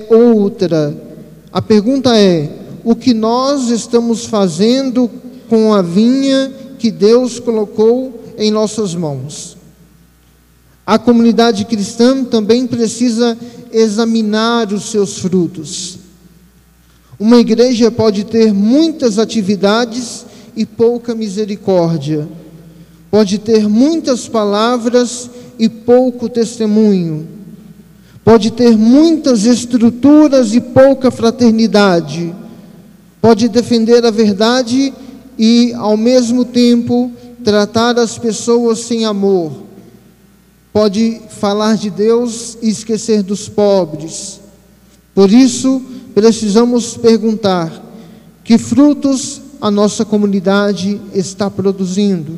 outra. A pergunta é: o que nós estamos fazendo com a vinha que Deus colocou em nossas mãos? A comunidade cristã também precisa examinar os seus frutos. Uma igreja pode ter muitas atividades e pouca misericórdia. Pode ter muitas palavras e pouco testemunho. Pode ter muitas estruturas e pouca fraternidade. Pode defender a verdade e, ao mesmo tempo, tratar as pessoas sem amor. Pode falar de Deus e esquecer dos pobres. Por isso, precisamos perguntar: que frutos a nossa comunidade está produzindo?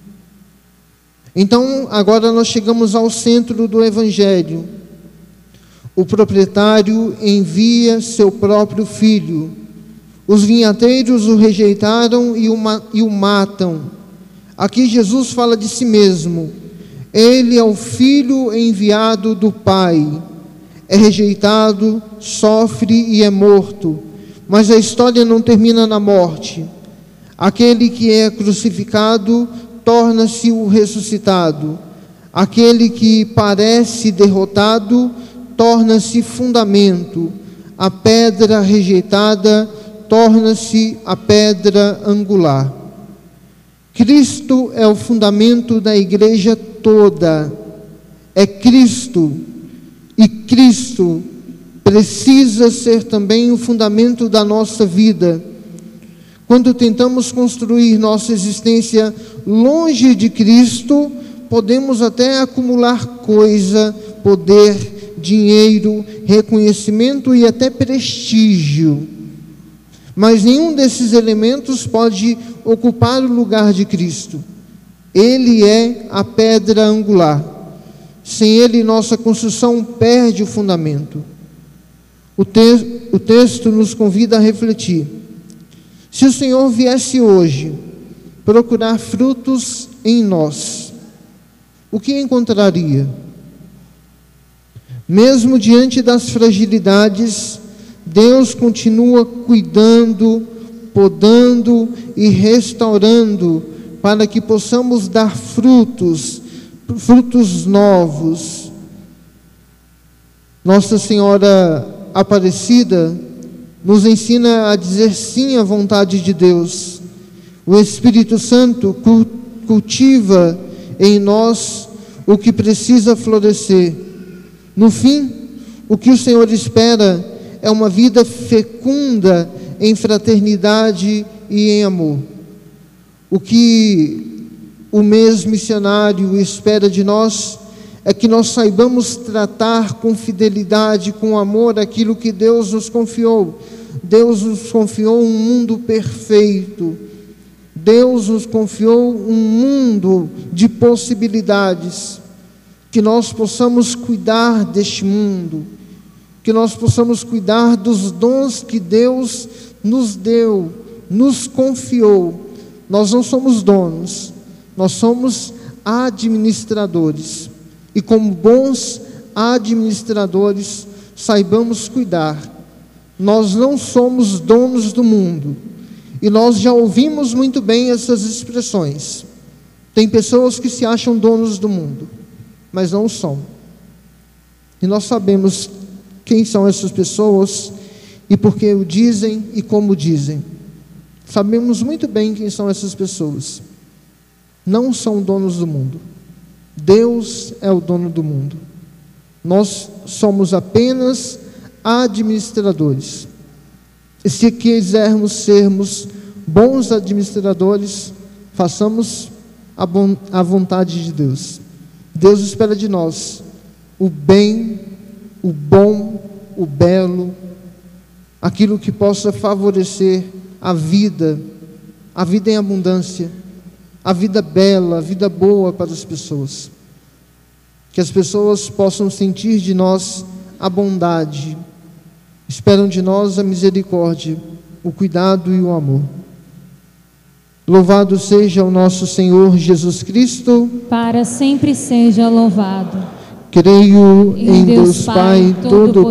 Então, agora nós chegamos ao centro do Evangelho. O proprietário envia seu próprio filho. Os vinhateiros o rejeitaram e o matam. Aqui Jesus fala de si mesmo. Ele é o filho enviado do Pai. É rejeitado, sofre e é morto. Mas a história não termina na morte. Aquele que é crucificado torna-se o ressuscitado. Aquele que parece derrotado torna-se fundamento. A pedra rejeitada torna-se a pedra angular. Cristo é o fundamento da igreja toda. É Cristo. E Cristo precisa ser também o fundamento da nossa vida. Quando tentamos construir nossa existência longe de Cristo, podemos até acumular coisa, poder, dinheiro, reconhecimento e até prestígio. Mas nenhum desses elementos pode ocupar o lugar de Cristo. Ele é a pedra angular. Sem Ele, nossa construção perde o fundamento. O texto nos convida a refletir. Se o Senhor viesse hoje procurar frutos em nós, o que encontraria? Mesmo diante das fragilidades, Deus continua cuidando, podando e restaurando para que possamos dar frutos novos. Nossa Senhora Aparecida nos ensina a dizer sim à vontade de Deus. O Espírito Santo cultiva em nós o que precisa florescer. No fim, o que o Senhor espera é uma vida fecunda em fraternidade e em amor. O que o mês missionário espera de nós é que nós saibamos tratar com fidelidade, com amor, aquilo que Deus nos confiou. Deus nos confiou um mundo perfeito. Deus nos confiou um mundo de possibilidades. Que nós possamos cuidar deste mundo. Que nós possamos cuidar dos dons que Deus nos deu, nos confiou. Nós não somos donos, nós somos administradores. E como bons administradores, saibamos cuidar. Nós não somos donos do mundo. E nós já ouvimos muito bem essas expressões. Tem pessoas que se acham donos do mundo, mas não são. E nós sabemos quem são essas pessoas e por que o dizem e como dizem. Sabemos muito bem quem são essas pessoas. Não são donos do mundo. Deus é o dono do mundo. Nós somos apenas administradores. E se quisermos sermos bons administradores, façamos a vontade de Deus. Deus espera de nós o bem, o bom, o belo, aquilo que possa favorecer a vida em abundância, a vida bela, a vida boa para as pessoas. Que as pessoas possam sentir de nós a bondade, esperam de nós a misericórdia, o cuidado e o amor. Louvado seja o nosso Senhor Jesus Cristo. Para sempre seja louvado. Creio em Deus Pai Todo-Poderoso,